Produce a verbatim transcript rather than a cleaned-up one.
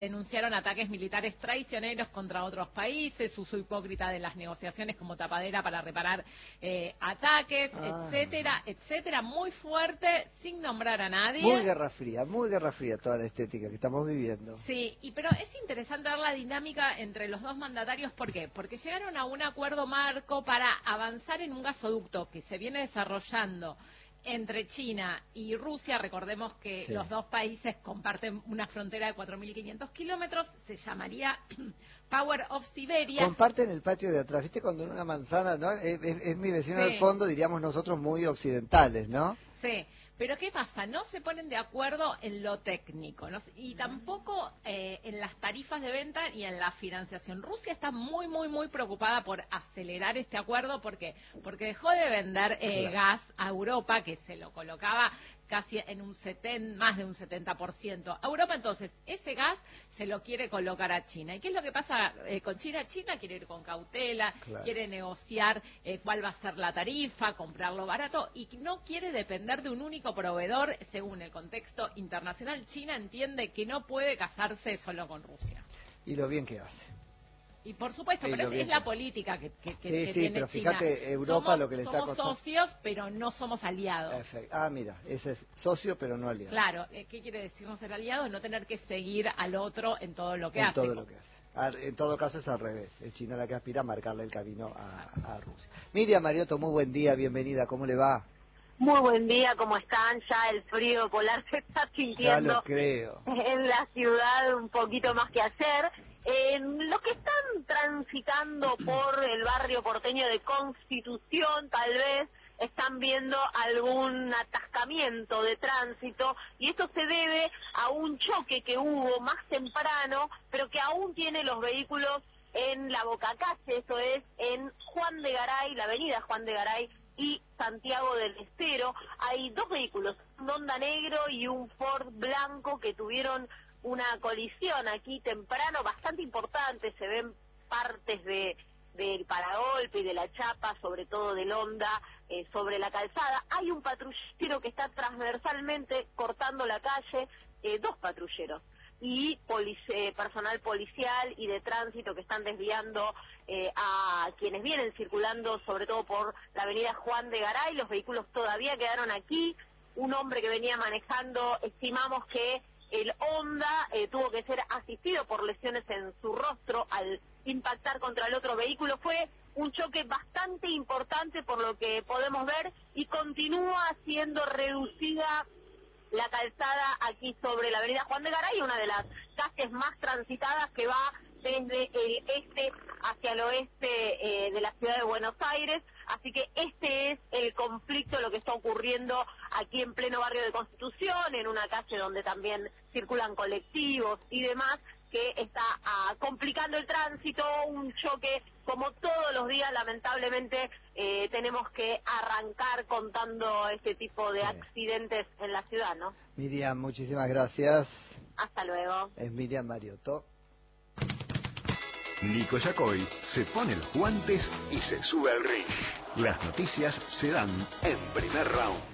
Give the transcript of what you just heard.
Denunciaron ataques militares traicioneros contra otros países, uso hipócrita de las negociaciones como tapadera para reparar eh, ataques, ah. etcétera, etcétera, muy fuerte, sin nombrar a nadie. Muy guerra fría, muy guerra fría toda la estética que estamos viviendo. Sí, y pero es interesante ver la dinámica entre los dos mandatarios, ¿por qué? Porque llegaron a un acuerdo marco para avanzar en un gasoducto que se viene desarrollando entre China y Rusia. Recordemos que sí. los dos países comparten una frontera de cuatro mil quinientos kilómetros, se llamaría Power of Siberia. Comparten el patio de atrás, ¿viste? Cuando en una manzana, ¿no? Es, es, es mi vecino sí. al fondo, diríamos nosotros muy occidentales, ¿no? Sí. Pero ¿qué pasa? No se ponen de acuerdo en lo técnico, ¿no? Y tampoco eh, en las tarifas de venta y en la financiación. Rusia está muy, muy, muy preocupada por acelerar este acuerdo. ¿Por qué? Porque dejó de vender eh, claro. gas a Europa, que se lo colocaba casi en un setenta, más de un setenta por ciento a Europa. Entonces, ese gas se lo quiere colocar a China. ¿Y qué es lo que pasa eh, con China? China quiere ir con cautela, claro. quiere negociar eh, cuál va a ser la tarifa, comprarlo barato, y no quiere depender de un único proveedor. Según el contexto internacional, China entiende que no puede casarse solo con Rusia. Y lo bien que hace. Y por supuesto, y pero es, es la política que, que, que, sí, que sí, tiene pero China. Fíjate, Europa somos, lo que le está somos costando... socios, pero no somos aliados. Perfecto. Ah, mira, ese es socio, pero no aliado. Claro, ¿qué quiere decir no ser aliado? No tener que seguir al otro en todo lo que en hace. En todo lo que hace. En todo caso es al revés. Es China la que aspira a marcarle el camino a, a Rusia. Miriam Mariotto, muy buen día, bienvenida. ¿Cómo le va? Muy buen día, ¿cómo están? Ya el frío polar se está sintiendo. Ya lo creo. En la ciudad, un poquito más que hacer. Eh, los que están transitando por el barrio porteño de Constitución, tal vez están viendo algún atascamiento de tránsito, y esto se debe a un choque que hubo más temprano, pero que aún tiene los vehículos en la Bocacalle, eso es en Juan de Garay, la avenida Juan de Garay y Santiago del Estero. Hay dos vehículos, un Honda negro y un Ford blanco, que tuvieron una colisión aquí temprano bastante importante. Se ven partes de del paragolpe y de la chapa, sobre todo del Honda, eh, sobre la calzada. Hay un patrullero que está transversalmente cortando la calle, eh, dos patrulleros, y polic eh, personal policial y de tránsito que están desviando eh, a quienes vienen circulando, sobre todo por la avenida Juan de Garay. Los vehículos todavía quedaron aquí. Un hombre que venía manejando, estimamos que el Honda eh, tuvo que ser asistido por lesiones en su rostro al impactar contra el otro vehículo. Fue un choque bastante importante por lo que podemos ver, y continúa siendo reducida la calzada aquí sobre la avenida Juan de Garay, una de las calles más transitadas que va desde el este hacia el oeste eh, de la ciudad de Buenos Aires. Así que este es el conflicto, lo que está ocurriendo aquí en pleno barrio de Constitución, en una calle donde también circulan colectivos y demás, que está ah, complicando el tránsito. Un choque como todos los días, lamentablemente eh, tenemos que arrancar contando este tipo de sí. accidentes en la ciudad, ¿no? Miriam, muchísimas gracias. Hasta luego. Es Miriam Mariotto. Nico Yacoy se pone los guantes y se sube al ring. Las noticias se dan en Primer Round.